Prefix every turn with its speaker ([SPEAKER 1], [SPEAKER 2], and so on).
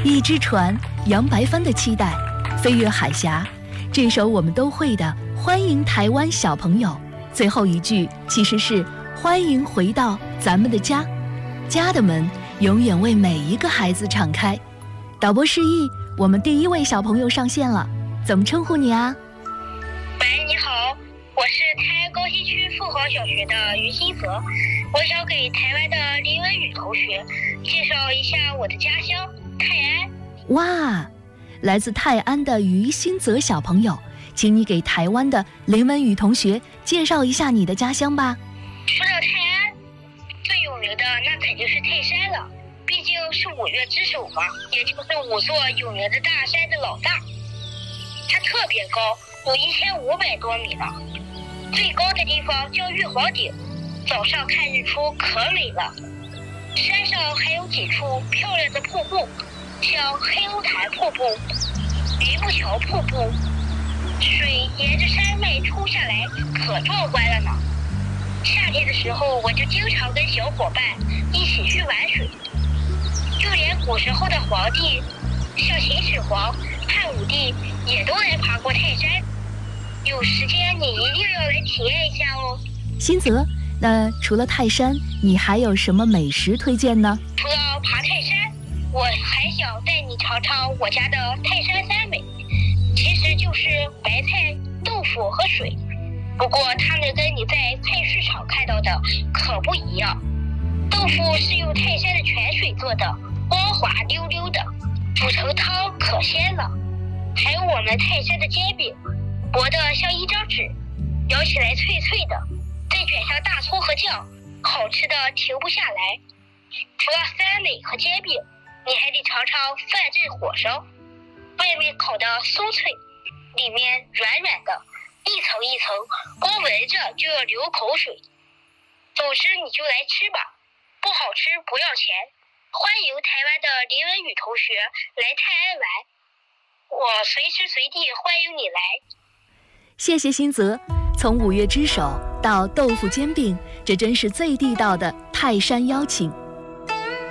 [SPEAKER 1] 一只船，杨白帆的期待，飞越海峡。这首我们都会的《欢迎台湾小朋友》，最后一句其实是欢迎回到咱们的家，家的门永远为每一个孩子敞开。导播示意，我们第一位小朋友上线了，怎么称呼你啊？
[SPEAKER 2] 喂，你好，我是泰安高新区凤凰小学的于新泽，我想给台湾的林文宇同学介绍一下我的家乡泰安。
[SPEAKER 1] 哇，来自泰安的于新泽小朋友，请你给台湾的林文宇同学介绍一下你的家乡吧。
[SPEAKER 2] 说到泰安，最有名的那肯定是泰山了，毕竟是五岳之首嘛，也就是5座有名的大山的老大。它特别高，有1500多米呢。最高的地方叫玉皇顶，早上看日出可美了。山上还有几处漂亮的瀑布，像黑龙潭瀑布、榆木桥瀑布，水沿着山脉冲下来，可壮观了呢。夏天的时候，我就经常跟小伙伴一起去玩水。就连古时候的皇帝，像秦始皇、汉武帝，也都来爬过泰山。有时间你一定要来体验一下哦。
[SPEAKER 1] 新泽，那除了泰山，你还有什么美食推荐呢？
[SPEAKER 2] 除了爬泰山，我还想带你尝尝我家的泰山三美，其实就是白菜、豆腐和水。不过它们跟你在菜市场看到的可不一样。豆腐是用泰山的泉水做的，光滑溜溜的，煮成汤可鲜了。还有我们泰山的煎饼，薄的像一张纸，咬起来脆脆的，再卷上大葱和酱，好吃的停不下来。除了三美和煎饼，你还得尝尝范镇火烧，外面烤的松脆，里面软软的，一层一层，光闻着就要流口水。总之你就来吃吧，不好吃不要钱。欢迎台湾的林文宇同学来泰安玩，我随时随地欢迎你来。
[SPEAKER 1] 谢谢新泽，从五岳之首到豆腐煎饼，这真是最地道的泰山邀请。